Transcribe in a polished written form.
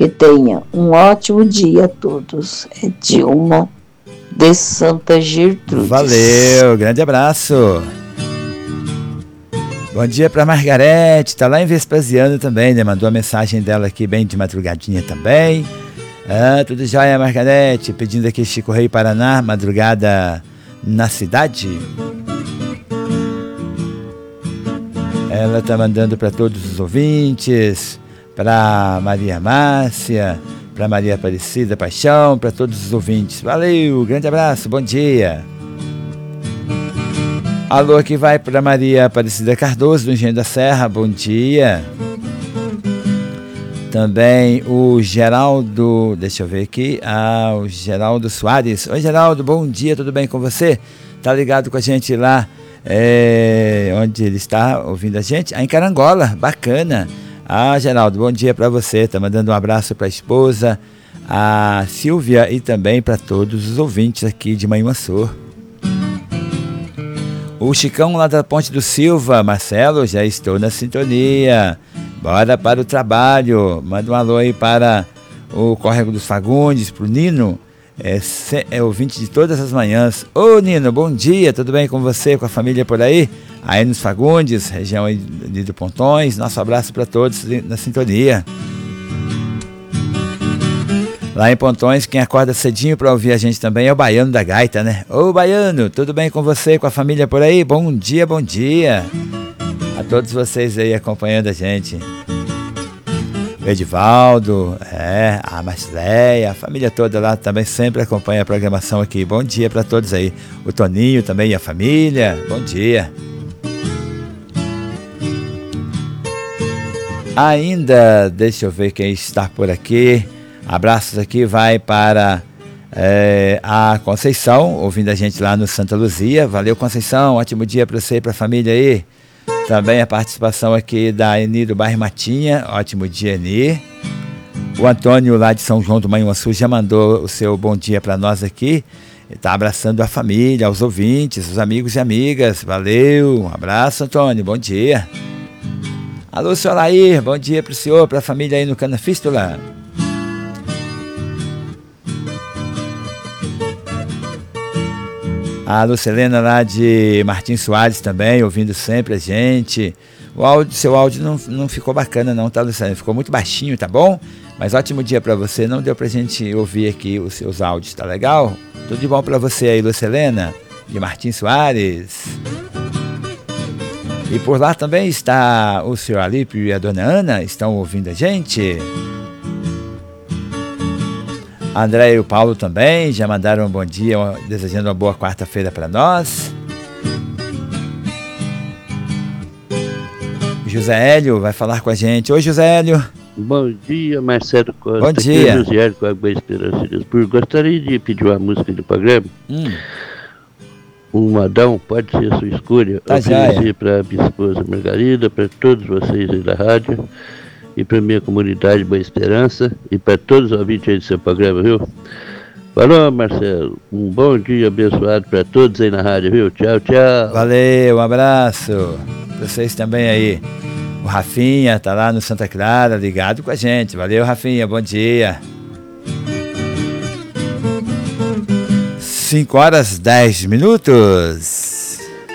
Que tenha um ótimo dia a todos. É Dilma de Santa Gertrudes. Valeu, grande abraço. Bom dia para Margarete, tá lá em Vespasiano também, né? Mandou a mensagem dela aqui bem de madrugadinha também. Tudo jóia, Margarete, pedindo aqui Chico Rei Paraná, madrugada na cidade. Ela tá mandando para todos os ouvintes, para Maria Márcia, para Maria Aparecida Paixão, para todos os ouvintes. Valeu, grande abraço, bom dia. Alô, aqui vai para Maria Aparecida Cardoso, do Engenho da Serra, bom dia. Também o Geraldo, deixa eu ver aqui, o Geraldo Soares. Oi, Geraldo, bom dia, tudo bem com você? Tá ligado com a gente lá, onde ele está ouvindo a gente? Em Carangola, bacana. Geraldo, bom dia para você, tá mandando um abraço para a esposa, a Silvia, e também para todos os ouvintes aqui de Manhuaçu. O Chicão lá da Ponte do Silva, Marcelo, já estou na sintonia. Bora para o trabalho. Manda um alô aí para o Córrego dos Fagundes, pro Nino. É ouvinte de todas as manhãs. Ô Nino, bom dia, tudo bem com você, com a família por aí? Aí nos Fagundes, região aí do Pontões. Nosso abraço para todos na sintonia. Lá em Pontões, quem acorda cedinho para ouvir a gente também é o Baiano da Gaita, né? Ô Baiano, tudo bem com você, com a família por aí? Bom dia, bom dia. A todos vocês aí acompanhando a gente. O Edivaldo, a Marcileia, a família toda lá também sempre acompanha a programação aqui. Bom dia para todos aí. O Toninho também e a família, bom dia. Ainda, deixa eu ver quem está por aqui. Abraços aqui vai para a Conceição, ouvindo a gente lá no Santa Luzia. Valeu, Conceição, ótimo dia para você e para a família aí. Também a participação aqui da Eni do bairro Matinha, ótimo dia, Eni. O Antônio lá de São João do Manhuaçu já mandou o seu bom dia para nós aqui. Está abraçando a família, os ouvintes, os amigos e amigas. Valeu, um abraço, Antônio, bom dia. Alô, senhor Lair, bom dia para o senhor, para a família aí no Cana Fístula. A Lucelena lá de Martins Soares também, ouvindo sempre a gente. Seu áudio não ficou bacana não, tá, Lucelena? Ficou muito baixinho, tá bom? Mas ótimo dia pra você, não deu pra gente ouvir aqui os seus áudios, tá legal? Tudo de bom pra você aí, Lucelena, de Martins Soares. E por lá também está o senhor Alípio e a dona Ana, estão ouvindo a gente. André e o Paulo também já mandaram um bom dia, desejando uma boa quarta-feira para nós. José Hélio vai falar com a gente. Oi, José Hélio. Bom dia, Marcelo Costa. Bom dia. Aqui é José Hélio, com a Boa Esperança de Deus. Gostaria de pedir uma música do programa. Um modão, pode ser a sua escolha. Tá, oferecer para minha esposa Margarida, para todos vocês aí da rádio. E para minha comunidade Boa Esperança e para todos os ouvintes aí do seu programa, viu? Falou, Marcelo. Um bom dia abençoado para todos aí na rádio, viu? Tchau, tchau. Valeu, um abraço. Vocês também aí. O Rafinha tá lá no Santa Clara, ligado com a gente. Valeu, Rafinha, bom dia. 5 horas 10 minutos.